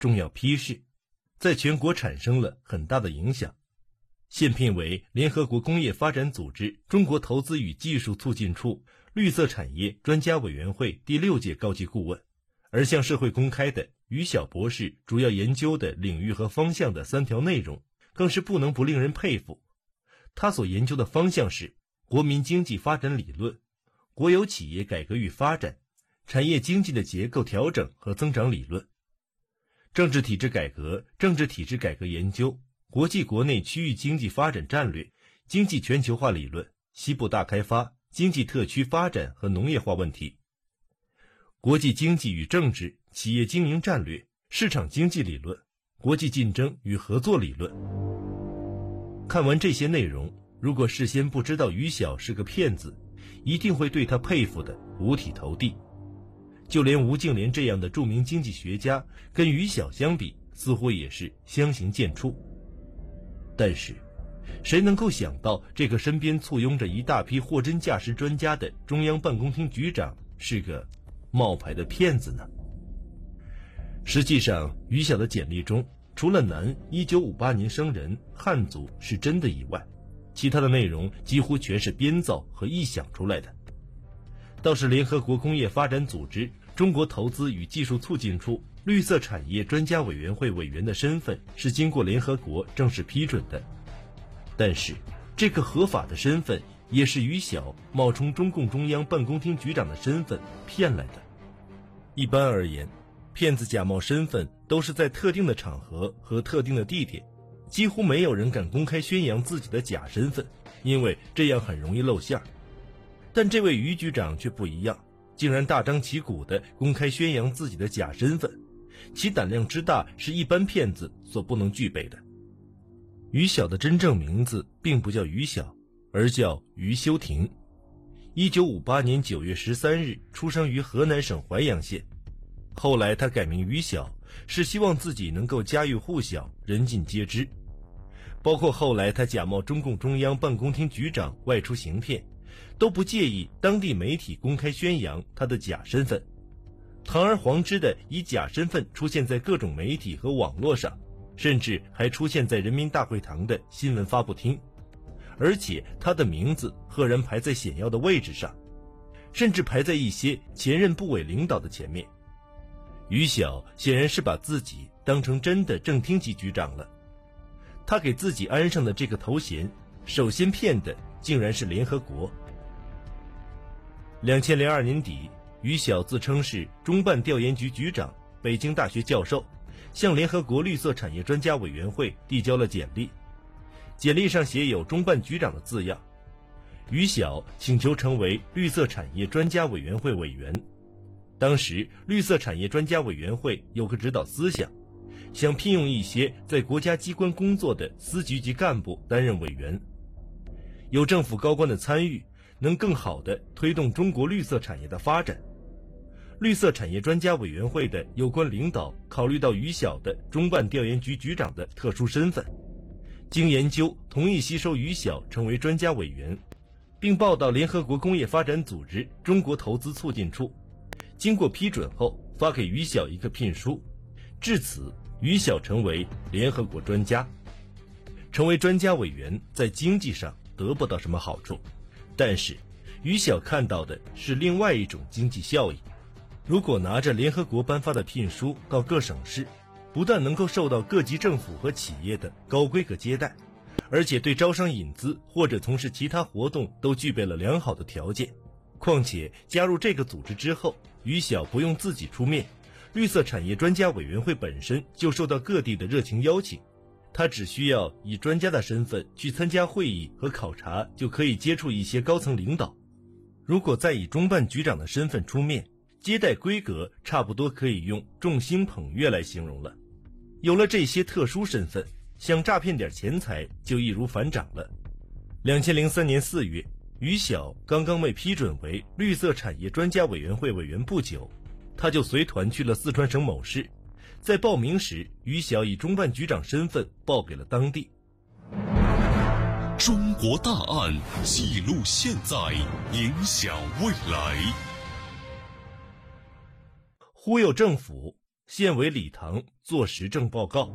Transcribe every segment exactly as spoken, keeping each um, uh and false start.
重要批示，在全国产生了很大的影响。现聘为联合国工业发展组织中国投资与技术促进处绿色产业专家委员会第六届高级顾问，而向社会公开的于晓博士主要研究的领域和方向的三条内容，更是不能不令人佩服。他所研究的方向是国民经济发展理论、国有企业改革与发展、产业经济的结构调整和增长理论、政治体制改革、政治体制改革研究、国际国内区域经济发展战略、经济全球化理论、西部大开发、经济特区发展和农业化问题、国际经济与政治、企业经营战略、市场经济理论、国际竞争与合作理论。看完这些内容，如果事先不知道于晓是个骗子，一定会对他佩服的五体投地。就连吴敬琏这样的著名经济学家跟于晓相比，似乎也是相形见绌。但是谁能够想到，这个身边簇拥着一大批货真价实专家的中央办公厅局长是个冒牌的骗子呢？实际上，于晓的简历中，除了男一九五八年生人汉族是真的以外，其他的内容几乎全是编造和臆想出来的。倒是联合国工业发展组织中国投资与技术促进处绿色产业专家委员会委员的身份是经过联合国正式批准的，但是这个合法的身份也是于晓冒充中共中央办公厅局长的身份骗来的。一般而言，骗子假冒身份都是在特定的场合和特定的地点，几乎没有人敢公开宣扬自己的假身份，因为这样很容易露馅儿。但这位于局长却不一样，竟然大张旗鼓地公开宣扬自己的假身份，其胆量之大是一般骗子所不能具备的。于晓的真正名字并不叫于晓，而叫于修庭。一九五八年九月十三日出生于河南省淮阳县，后来他改名于晓，是希望自己能够家喻户晓，人尽皆知。包括后来他假冒中共中央办公厅局长外出行骗，都不介意当地媒体公开宣扬他的假身份，堂而皇之的以假身份出现在各种媒体和网络上，甚至还出现在人民大会堂的新闻发布厅，而且他的名字赫然排在显要的位置上，甚至排在一些前任部委领导的前面。于晓显然是把自己当成真的正厅级局长了，他给自己安上的这个头衔，首先骗的竟然是联合国。两千零二年底，于晓自称是中办调研局局长、北京大学教授，向联合国绿色产业专家委员会递交了简历，简历上写有中办局长的字样。于晓请求成为绿色产业专家委员会委员。当时绿色产业专家委员会有个指导思想，想聘用一些在国家机关工作的司局级干部担任委员，有政府高官的参与，能更好地推动中国绿色产业的发展。绿色产业专家委员会的有关领导考虑到于晓的中办调研局局长的特殊身份，经研究同意吸收于晓成为专家委员，并报到联合国工业发展组织中国投资促进处。经过批准后，发给于晓一个聘书，至此于晓成为联合国专家。成为专家委员在经济上得不到什么好处，但是于晓看到的是另外一种经济效益。如果拿着联合国颁发的聘书到各省市，不但能够受到各级政府和企业的高规格接待，而且对招商引资或者从事其他活动都具备了良好的条件。况且加入这个组织之后，于晓不用自己出面，绿色产业专家委员会本身就受到各地的热情邀请，他只需要以专家的身份去参加会议和考察，就可以接触一些高层领导。如果再以中办局长的身份出面，接待规格差不多可以用众星捧月来形容了。有了这些特殊身份，想诈骗点钱财就易如反掌了。两千零三年四月，于晓刚刚被批准为绿色产业专家委员会委员不久，他就随团去了四川省某市。在报名时，于晓以中办局长身份报给了当地。 中国大案记录现在，影响未来。 忽悠政府， 现为礼堂做实证报告。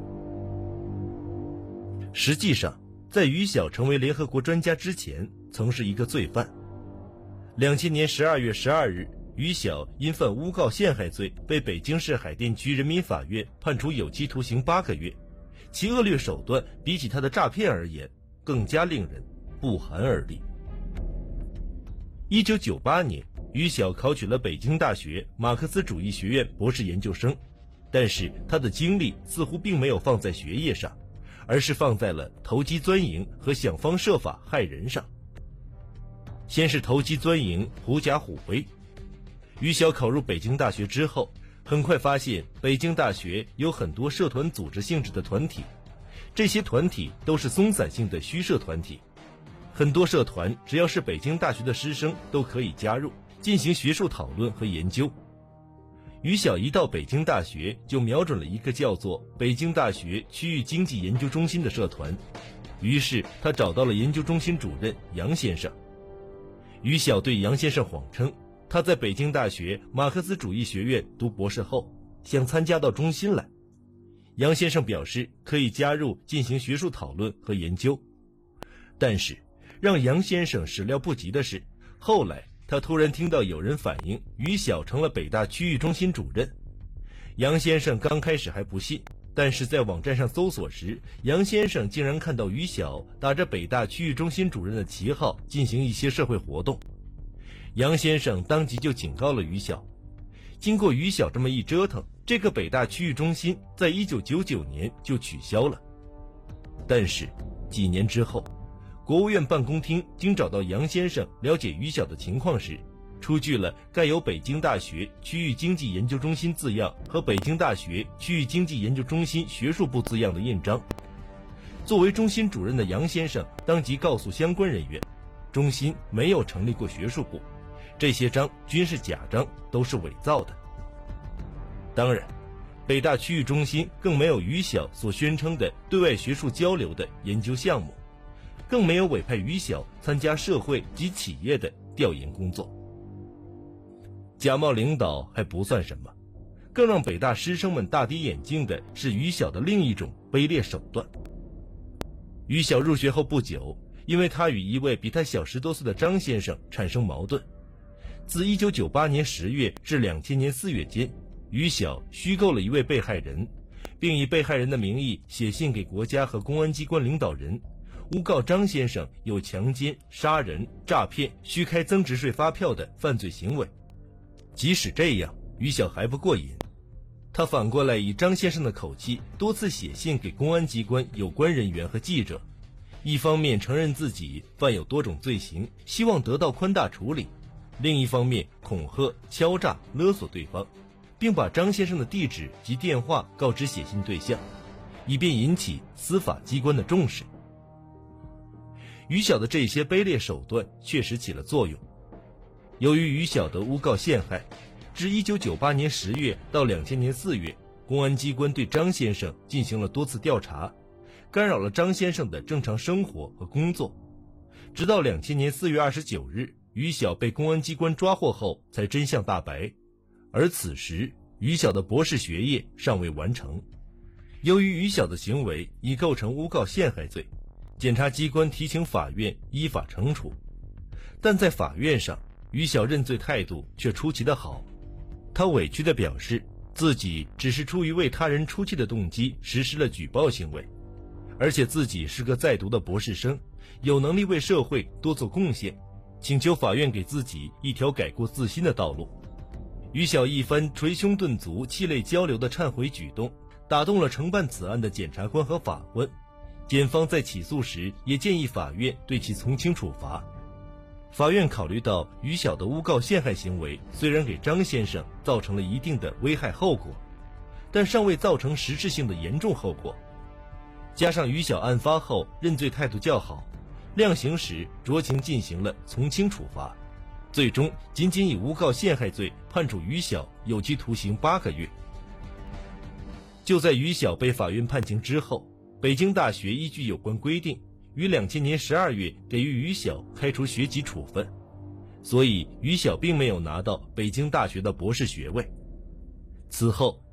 实际上，在于晓成为联合国专家之前，曾是一个罪犯。两千年十二月十二日，于晓因犯诬告陷害罪被北京市海淀区人民法院判处有期徒刑八个月，其恶劣手段比起他的诈骗而言，更加令人不寒而栗。一九九八年，于晓考取了北京大学马克思主义学院博士研究生，但是他的精力似乎并没有放在学业上，而是放在了投机钻营和想方设法害人上。先是投机钻营，狐假虎威。于晓考入北京大学之后，很快发现北京大学有很多社团组织性质的团体，这些团体都是松散性的虚设团体，很多社团只要是北京大学的师生都可以加入，进行学术讨论和研究。于晓一到北京大学就瞄准了一个叫做北京大学区域经济研究中心的社团，于是他找到了研究中心主任杨先生。于晓对杨先生谎称他在北京大学马克思主义学院读博士后，想参加到中心来。杨先生表示可以加入进行学术讨论和研究，但是让杨先生始料不及的是，后来他突然听到有人反映于晓成了北大区域中心主任。杨先生刚开始还不信，但是在网站上搜索时，杨先生竟然看到于晓打着北大区域中心主任的旗号进行一些社会活动。杨先生当即就警告了于晓。经过于晓这么一折腾，这个北大区域中心在一九九九年就取消了。但是几年之后，国务院办公厅经找到杨先生了解于晓的情况时，出具了盖有北京大学区域经济研究中心字样和北京大学区域经济研究中心学术部字样的印章。作为中心主任的杨先生当即告诉相关人员，中心没有成立过学术部，这些章均是假章，都是伪造的。当然，北大区域中心更没有于晓所宣称的对外学术交流的研究项目，更没有委派于晓参加社会及企业的调研工作。假冒领导还不算什么，更让北大师生们大跌眼镜的是于晓的另一种卑劣手段。于晓入学后不久，因为他与一位比他小十多岁的张先生产生矛盾，自一九九八年十月至两千年四月间，于晓虚构了一位被害人，并以被害人的名义写信给国家和公安机关领导人，诬告张先生有强奸、杀人、诈骗、虚开增值税发票的犯罪行为。即使这样，于晓还不过瘾，他反过来以张先生的口气多次写信给公安机关有关人员和记者，一方面承认自己犯有多种罪行，希望得到宽大处理，另一方面恐吓、敲诈、勒索对方，并把张先生的地址及电话告知写信对象，以便引起司法机关的重视。于晓的这些卑劣手段确实起了作用。由于于晓的诬告陷害，至一九九八年十月到两千年四月，公安机关对张先生进行了多次调查，干扰了张先生的正常生活和工作。直到两千年四月二十九日，于晓被公安机关抓获后，才真相大白。而此时，于晓的博士学业尚未完成。由于于晓的行为已构成诬告陷害罪，检察机关提请法院依法惩处。但在法院上，于晓认罪态度却出奇的好，他委屈地表示自己只是出于为他人出气的动机实施了举报行为，而且自己是个在读的博士生，有能力为社会多做贡献，请求法院给自己一条改过自新的道路。于晓一番捶胸顿足、气泪交流的忏悔举动，打动了承办此案的检察官和法官。检方在起诉时也建议法院对其从轻处罚。法院考虑到于晓的诬告陷害行为虽然给张先生造成了一定的危害后果，但尚未造成实质性的严重后果，加上于晓案发后认罪态度较好，量刑时酌情进行了从轻处罚，最终仅仅以诬告陷害罪判处于晓有期徒刑八个月。就在于晓被法院判刑之后，北京大学依据有关规定，于两千年十二月给予于晓开除学籍处分，所以于晓并没有拿到北京大学的博士学位。此后，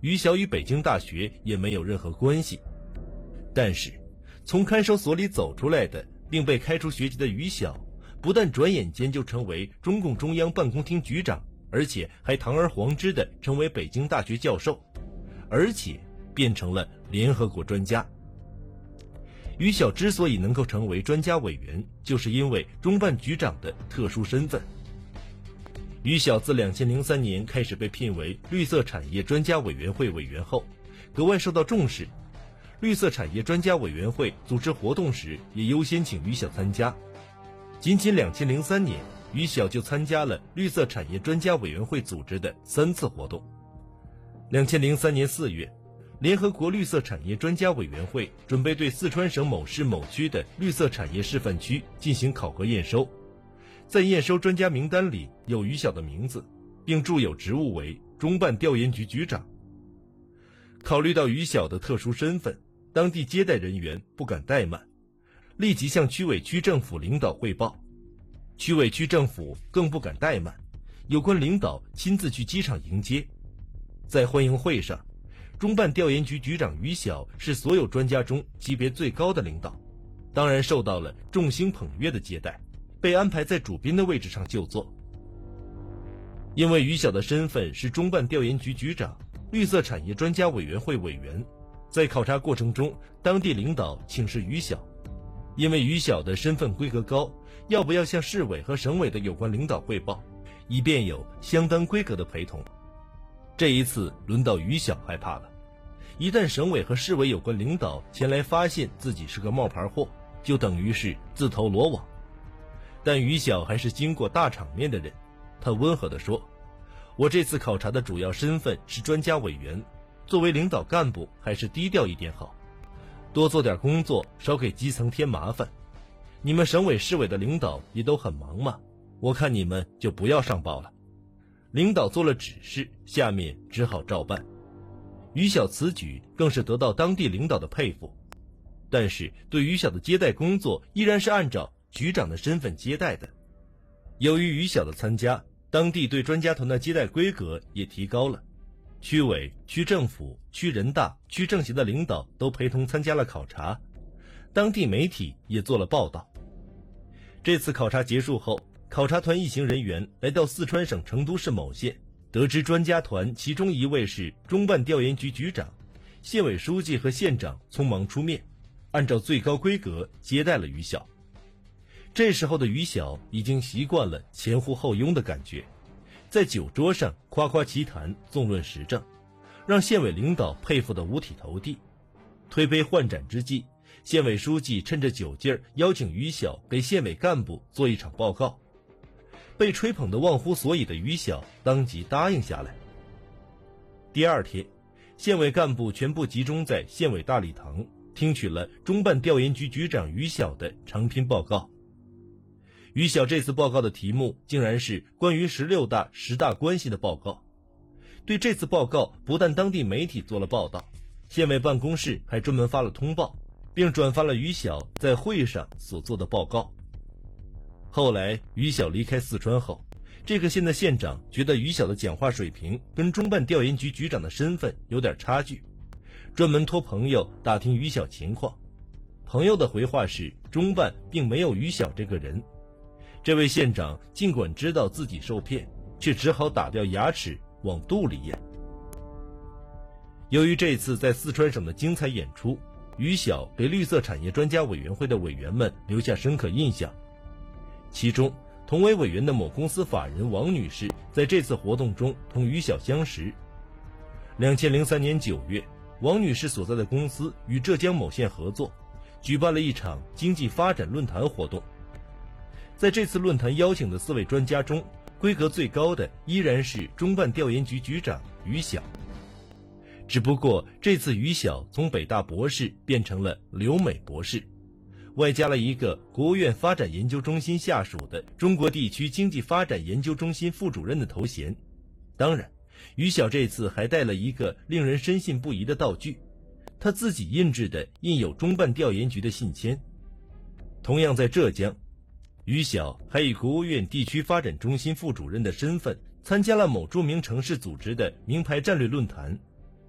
于晓与北京大学也没有任何关系。但是从看守所里走出来的并被开除学籍的于晓，不但转眼间就成为中共中央办公厅局长，而且还堂而皇之地成为北京大学教授，而且变成了联合国专家。于晓之所以能够成为专家委员，就是因为中办局长的特殊身份。于晓自两千零三年开始被聘为绿色产业专家委员会委员后，格外受到重视。绿色产业专家委员会组织活动时，也优先请于晓参加。仅仅两千零三年，于晓就参加了绿色产业专家委员会组织的三次活动。两千零三年四月，联合国绿色产业专家委员会准备对四川省某市某区的绿色产业示范区进行考核验收，在验收专家名单里有于晓的名字，并注有职务为中办调研局局长。考虑到于晓的特殊身份，当地接待人员不敢怠慢，立即向区委区政府领导汇报。区委区政府更不敢怠慢，有关领导亲自去机场迎接。在欢迎会上，中办调研局局长于晓是所有专家中级别最高的领导，当然受到了众星捧月的接待，被安排在主宾的位置上就坐。因为于晓的身份是中办调研局局长、绿色产业专家委员会委员，在考察过程中，当地领导请示于晓，因为于晓的身份规格高，要不要向市委和省委的有关领导汇报，以便有相当规格的陪同。这一次轮到于晓害怕了，一旦省委和市委有关领导前来发现自己是个冒牌货，就等于是自投罗网。但于晓还是经过大场面的人，他温和地说，我这次考察的主要身份是专家委员，作为领导干部还是低调一点好，多做点工作，少给基层添麻烦。你们省委市委的领导也都很忙嘛，我看你们就不要上报了。领导做了指示，下面只好照办。于晓此举更是得到当地领导的佩服，但是对于晓的接待工作依然是按照局长的身份接待的。由于于晓的参加，当地对专家团的接待规格也提高了，区委、区政府、区人大、区政协的领导都陪同参加了考察，当地媒体也做了报道。这次考察结束后，考察团一行人员来到四川省成都市某县，得知专家团其中一位是中办调研局局长，县委书记和县长匆忙出面，按照最高规格接待了于晓。这时候的于晓已经习惯了前呼后拥的感觉，在酒桌上夸夸其谈，纵论时政，让县委领导佩服得五体投地。推杯换盏之际，县委书记趁着酒劲儿邀请于晓给县委干部做一场报告。被吹捧得忘乎所以的于晓当即答应下来。第二天，县委干部全部集中在县委大礼堂，听取了中办调研局局长于晓的长篇报告。于晓这次报告的题目竟然是关于十六大十大关系的报告。对这次报告，不但当地媒体做了报道，县委办公室还专门发了通报，并转发了于晓在会上所做的报告。后来于晓离开四川后，这个县的县长觉得于晓的讲话水平跟中办调研局局长的身份有点差距，专门托朋友打听于晓情况。朋友的回话是，中办并没有于晓这个人。这位县长尽管知道自己受骗，却只好打掉牙齿往肚里咽。由于这次在四川省的精彩演出，于晓给绿色产业专家委员会的委员们留下深刻印象。其中同为委员的某公司法人王女士在这次活动中同于晓相识。二零零三年九月，王女士所在的公司与浙江某县合作，举办了一场经济发展论坛活动。在这次论坛邀请的四位专家中，规格最高的依然是中办调研局局长于晓。只不过这次于晓从北大博士变成了留美博士，外加了一个国务院发展研究中心下属的中国地区经济发展研究中心副主任的头衔。当然，于晓这次还带了一个令人深信不疑的道具，他自己印制的印有中办调研局的信签。同样在浙江，于晓还以国务院地区发展中心副主任的身份参加了某著名城市组织的名牌战略论坛。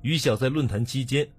于晓在论坛期间